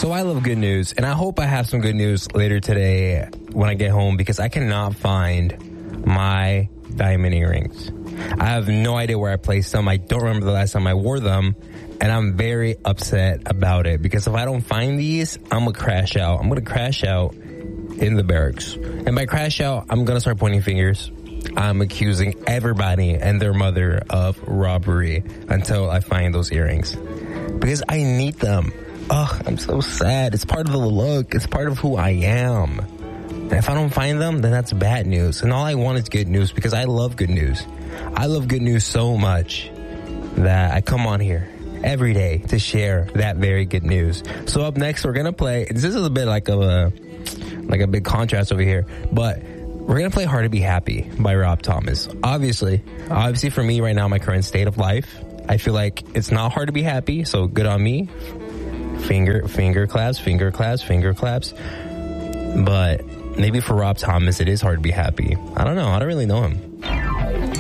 So I love good news, and I hope I have some good news later today when I get home, because I cannot find my diamond earrings. I have no idea where I placed them. I don't remember the last time I wore them, and I'm very upset about it, because if I don't find these, I'm going to crash out. I'm going to crash out in the barracks. And by crash out, I'm going to start pointing fingers. I'm accusing everybody and their mother of robbery until I find those earrings, because I need them. Ugh, I'm so sad. It's part of the look. It's part of who I am. And if I don't find them, then that's bad news. And all I want is good news, because I love good news. I love good news so much that I come on here every day to share that very good news. So up next, we're going to play. This is a bit like a big contrast over here, but we're going to play Hard to Be Happy by Rob Thomas. Obviously for me right now, my current state of life, I feel like it's not hard to be happy. So good on me. Finger claps. But maybe for Rob Thomas, it is hard to be happy. I don't know. I don't really know him.